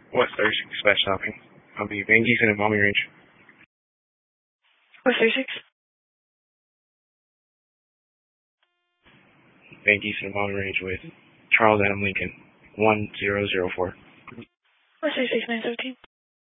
West 36 dispatch stopping. I'll be Van Giesen and Bombing Range. West 36? Van Giesen and Bombing Range with Charles Adam Lincoln, 1004. West 36, 917.